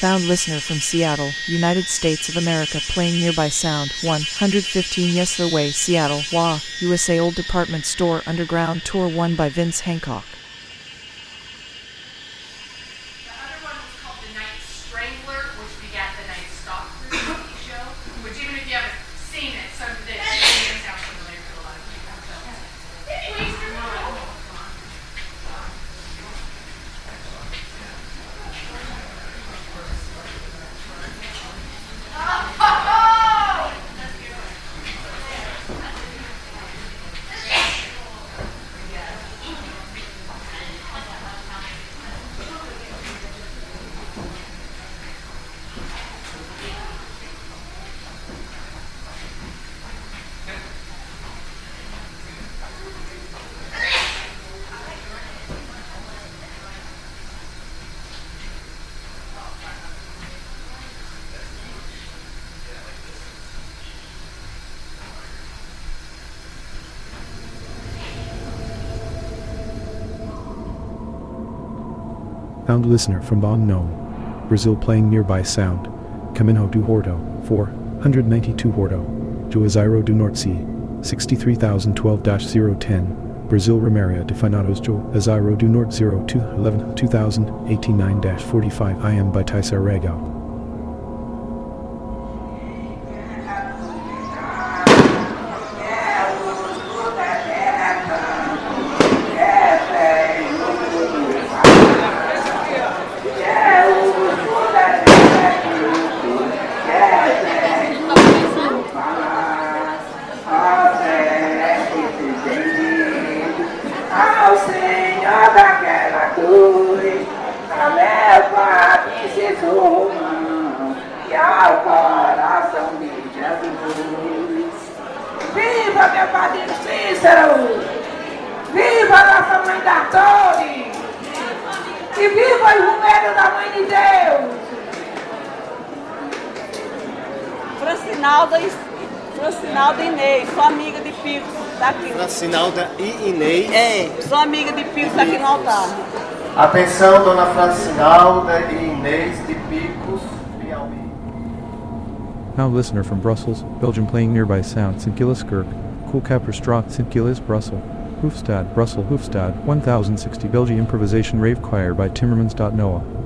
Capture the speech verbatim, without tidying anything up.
Found listener from Seattle, United States of America, playing Nearby Sound, one fifteen Yesler Way, Seattle, W A, U S A. Old Department Store Underground Tour one by Vince Hancock. The other one was called The Night Strangler, which begat The Night Stalker T V show, which even if you haven't seen it, some of this may sound familiar to a lot of people. So, anyways, you're welcome. Found listener from Unknown, Brazil, playing Nearby Sound, Caminho do Horto, four ninety-two Horto, Juazeiro do Norte, sixty-three thousand twelve dash zero ten, Brazil, Romaria de Finados Juazeiro do Norte zero two eleven two thousand eighty-nine dash forty-five I am by Taisa Regao. Viva meu padrinho Cícero! Viva nossa mãe da Torre! E viva o Romério da Mãe de Deus! Francinalda e Francinalda e Inês, sou amiga de Picos, tá aqui. Francinalda e Inês. É, sou amiga de Picos, tá aqui no altar. Atenção, dona Francinalda e Inês de Picos, Piauí. Found listener from Brussels, Belgium, playing Nearby Sound, Saint Gilles Kirk, Koolkapperstraat, Saint Gilles, Brussels, Hoofstad, Brussels, Hoofstad, one thousand sixty Belgian Improvisation Rave Choir by Timmermans. Noah.